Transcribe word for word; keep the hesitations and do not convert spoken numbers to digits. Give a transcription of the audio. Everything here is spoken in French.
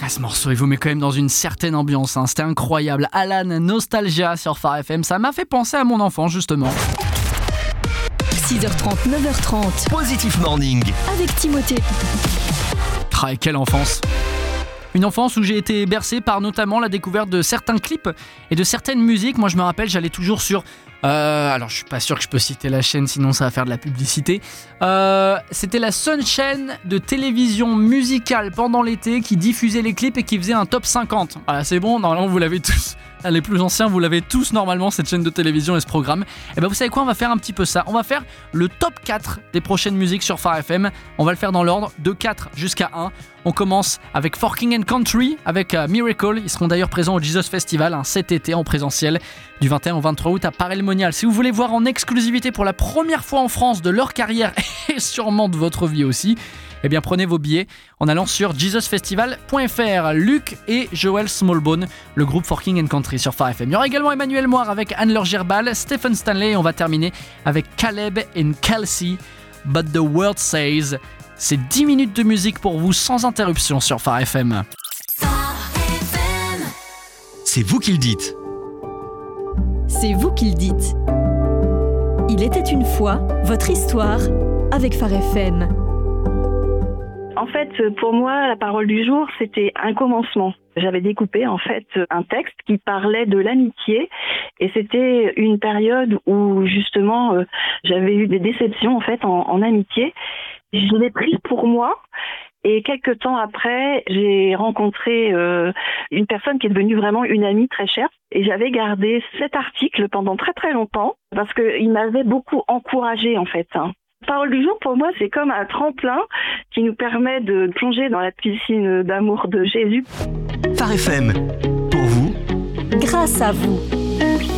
Ah, ce morceau, il vous met quand même dans une certaine ambiance, hein. C'était incroyable. Alan, Nostalgia sur Phare F M, ça m'a fait penser à mon enfant justement. six heures trente, neuf heures trente. Positive Morning. Avec Timothée. Ah, et quelle enfance! Une enfance où j'ai été bercé par notamment la découverte de certains clips et de certaines musiques. Moi je me rappelle, j'allais toujours sur... Euh, alors je suis pas sûr que je peux citer la chaîne, sinon ça va faire de la publicité. Euh, c'était la seule chaîne de télévision musicale pendant l'été qui diffusait les clips et qui faisait un top cinquante. Voilà, c'est bon, normalement vous l'avez tous. Les plus anciens, vous l'avez tous normalement, cette chaîne de télévision et ce programme. Et ben vous savez quoi, on va faire un petit peu ça. On va faire le top quatre des prochaines musiques sur Phare F M. On va le faire dans l'ordre de quatre jusqu'à un. On commence avec Forking and Country, avec uh, Miracle. Ils seront d'ailleurs présents au Jesus Festival hein, cet été en présentiel du vingt et un au vingt-trois août à Paray-le-Monial. Si vous voulez voir en exclusivité pour la première fois en France de leur carrière et sûrement de votre vie aussi, eh bien prenez vos billets en allant sur jesus festival point f r. Luc et Joel Smallbone, le groupe Forking and Country sur Phare F M. Il y aura également Emmanuel Moir avec Anne-Laure Gerbal, Stephen Stanley et on va terminer avec Caleb and Kelsey, But the World Says. C'est dix minutes de musique pour vous sans interruption sur Phare F M. C'est vous qui le dites. C'est vous qui le dites. Il était une fois votre histoire avec Phare F M. En fait, pour moi, la parole du jour, c'était un commencement. J'avais découpé en fait un texte qui parlait de l'amitié et c'était une période où justement euh, j'avais eu des déceptions en fait en, en amitié. Je l'ai pris pour moi et quelques temps après, j'ai rencontré euh, une personne qui est devenue vraiment une amie très chère et j'avais gardé cet article pendant très très longtemps parce qu'il m'avait beaucoup encouragée en fait. Hein. Parole du jour, pour moi, c'est comme un tremplin qui nous permet de plonger dans la piscine d'amour de Jésus. Phare F M, pour vous, grâce à vous.